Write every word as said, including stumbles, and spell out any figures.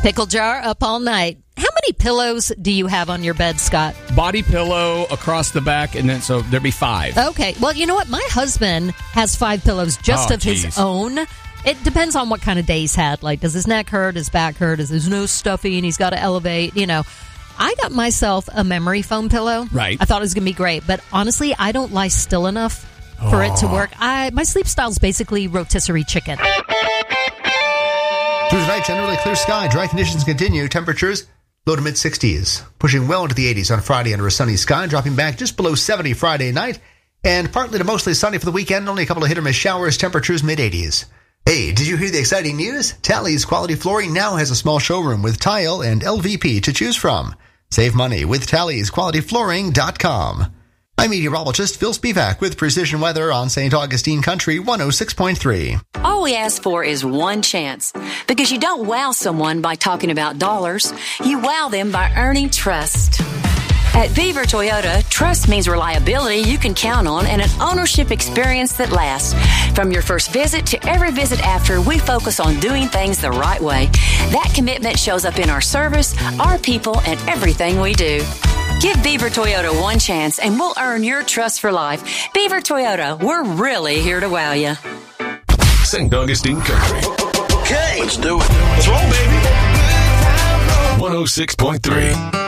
Pickle jar up all night. How many pillows do you have on your bed, Scott? Body pillow across the back, and then so there'd be five. Okay. Well, you know what? My husband has five pillows just Oh, of his geez. own. It depends on what kind of day he's had. Like, does his neck hurt? His back hurt? Is his nose stuffy and he's got to elevate? You know, I got myself a memory foam pillow. Right. I thought it was going to be great. But honestly, I don't lie still enough for it to work. I My sleep style is basically rotisserie chicken. Tonight, generally clear sky. Dry conditions continue. Temperatures low to mid sixties. Pushing well into the eighties on Friday under a sunny sky. Dropping back just below seventy Friday night. And partly to mostly sunny for the weekend. Only a couple of hit or miss showers. Temperatures mid eighties. Hey, did you hear the exciting news? Tally's Quality Flooring now has a small showroom with tile and L V P to choose from. Save money with Tally's Quality Flooring dot com. I'm meteorologist Phil Spivak with Precision Weather on Saint Augustine Country one oh six point three. All we ask for is one chance, because you don't wow someone by talking about dollars. You wow them by earning trust. At Beaver Toyota, trust means reliability you can count on and an ownership experience that lasts. From your first visit to every visit after, we focus on doing things the right way. That commitment shows up in our service, our people, and everything we do. Give Beaver Toyota one chance and we'll earn your trust for life. Beaver Toyota, we're really here to wow you. Saint Augustine Country. Okay, let's do it. Let's roll, baby. one oh six point three.